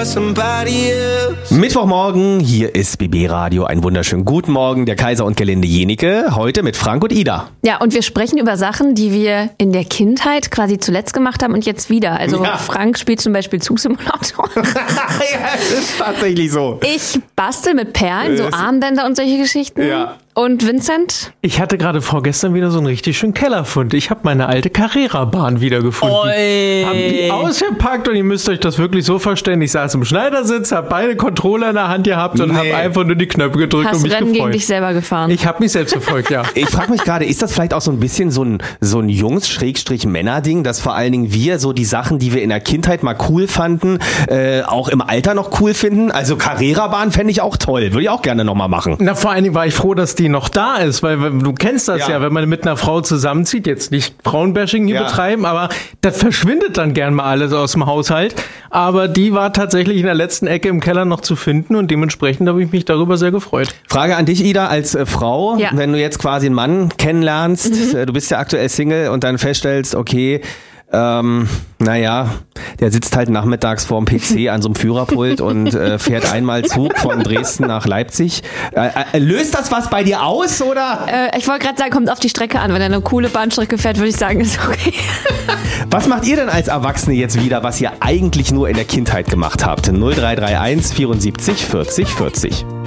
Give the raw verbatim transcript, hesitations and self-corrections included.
for somebody else. Mittwochmorgen, hier ist B B Radio. Einen wunderschönen guten Morgen, der Kaiser und Gelinde Jenicke. Heute mit Frank und Ida. Ja, und wir sprechen über Sachen, die wir in der Kindheit quasi zuletzt gemacht haben und jetzt wieder. Also Ja. Frank spielt zum Beispiel Zugsimulator. Ja, das ist tatsächlich so. Ich bastel mit Perlen, so Das- Armbänder und solche Geschichten. Ja. Und Vincent? Ich hatte gerade vorgestern wieder so einen richtig schönen Kellerfund. Ich habe meine alte Carrera-Bahn wiedergefunden. Oi. Hab die ausgepackt und ihr müsst euch das wirklich so verstehen. Ich saß im Schneidersitz, habe beide Controller in der Hand gehabt und Nee. habe einfach nur die Knöpfe gedrückt Hast und mich Rennen gegen gefreut. dich selber gefahren? Ich habe mich selbst verfolgt, ja. Ich frage mich gerade, ist das vielleicht auch so ein bisschen so ein, so ein Jungs-Männer-Ding, dass vor allen Dingen wir so die Sachen, die wir in der Kindheit mal cool fanden, äh, auch im Alter noch cool finden? Also Carrera-Bahn fände ich auch toll, würde ich auch gerne nochmal machen. Na, vor allen Dingen war ich froh, dass die noch da ist, weil du kennst das Ja. ja, wenn man mit einer Frau zusammenzieht, jetzt nicht Frauenbashing hier Ja. betreiben, aber das verschwindet dann gern mal alles aus dem Haushalt. Aber die war tatsächlich in der letzten Ecke im Keller noch zu finden und dementsprechend habe ich mich darüber sehr gefreut. Frage an dich, Ida, als äh, Frau, Ja. wenn du jetzt quasi einen Mann kennenlernst, Mhm. äh, du bist ja aktuell Single und dann feststellst, okay, ähm, naja, der sitzt halt nachmittags vorm P C an so einem Führerpult und äh, fährt einmal Zug von Dresden nach Leipzig. Äh, äh, löst das was bei dir aus, oder? Äh, ich wollte gerade sagen, kommt auf die Strecke an. Wenn er eine coole Bahnstrecke fährt, würde ich sagen, ist okay. Was macht ihr denn als Erwachsene jetzt wieder, was ihr eigentlich nur in der Kindheit gemacht habt? null drei drei eins vierundsiebzig vierzig vierzig.